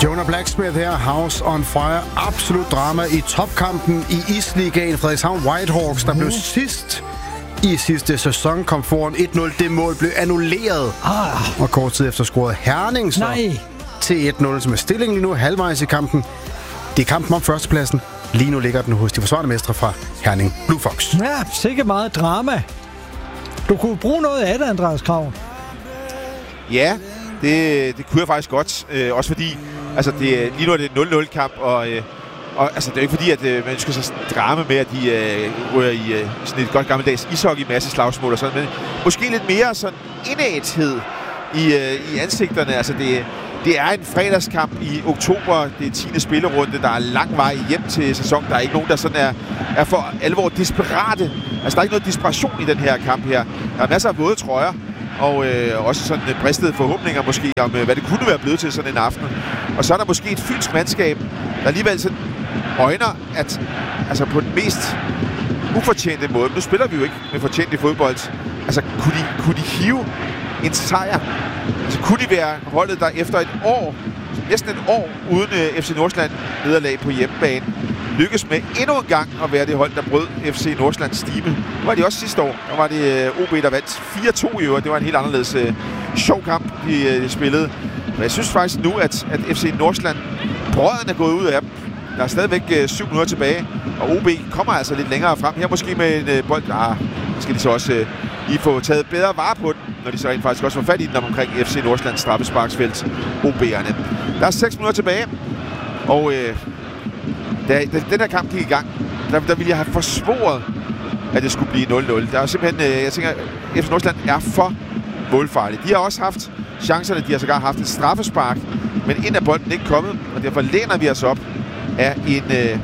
Jonah Blacksmith her, House on Fire. Absolut drama i topkampen i Isligaen. Frederikshavn Whitehawks, der blev sidst i sidste sæson, kom foran 1-0. Det mål blev annulleret. Og kort tid efter scorede Herning så til 1-0, som er stillingen lige nu halvvejs i kampen. Det er kampen om førstepladsen. Lige nu ligger den hos de forsvarende mestre fra Herning Blue Fox. Ja, sikkert meget drama. Du kunne bruge noget af det, Andreas Krav. Ja, det kunne jeg faktisk godt. Også fordi, altså lige nu er det en 0-0-kamp, og altså, det er jo ikke fordi, at man skal så drame med, at de rører i sådan et godt gammeldags ishockey-masse slagsmål og sådan, men måske lidt mere sådan indæthed i ansigterne. Altså, det er en fredagskamp i oktober. Det er 10. spillerunde. Der er lang vej hjem til sæsonen. Der er ikke nogen, der sådan er for alvor desperate. Altså, der er ikke noget desperation i den her kamp her. Der er masser af våde trøjer, og også sådan bristede forhåbninger måske om, hvad det kunne være blevet til sådan en aften. Og så er der måske et fynsk mandskab, der alligevel sådan øjner, at altså på den mest ufortjente måde, nu spiller vi jo ikke med fortjent i fodbold, altså kunne de hive en sejr? Altså kunne de være holdet, der efter et år, næsten et år uden FC Nordsjælland nederlag på hjemmebane, lykkes med endnu en gang at være det hold, der brød FC Nordsjællands stime. Nu var det også sidste år. Der var det OB, der vandt 4-2 i øvrigt. Det var en helt anderledes sjov kamp, de spillede. Men jeg synes faktisk nu, at FC Nordsjælland, brødrene er gået ud af dem. Der er stadigvæk 7 minutter tilbage, og OB kommer altså lidt længere frem. Her måske med en bold. Skal de så også lige få taget bedre vare på den, når de så rent faktisk også får fat i den omkring FC Nordsjællands straffesparksfelt, OB'erne. Der er 6 minutter tilbage, og da den her kamp gik i gang, der ville jeg have forsvoret, at det skulle blive 0-0. Der er simpelthen, jeg tænker, FC Nordsjælland er for målfarlig. De har også haft chancerne, de har sågar haft et straffespark, men ind er bolden ikke kommet, og derfor læner vi os op af en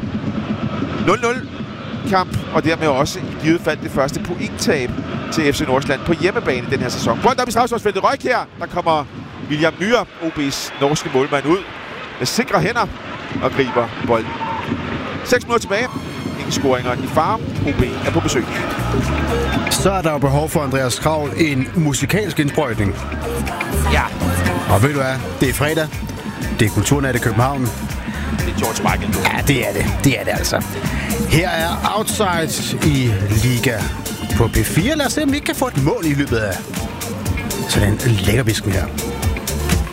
0-0-kamp, og dermed også i givet fald det første pointtab til FC Nordsjælland på hjemmebane i den her sæson. Bolden op i straffesparksfeltet. Røg her. Der kommer William Myhre, OB's norske målmand, ud med sikre hænder og griber bolden. 6 minutter tilbage. Ingen scoringer i Farum. OB er på besøg. Så er der jo behov for Andreas Kravl en musikalsk indsprøjtning. Ja. Og ved du hvad? Det er fredag. Det er Kulturnat i København. Det er George Michael. Ja, det er det. Det er det altså. Her er Outside i Liga på P4. Lad os se, om vi ikke kan få et mål i løbet af sådan en lækker bisken her.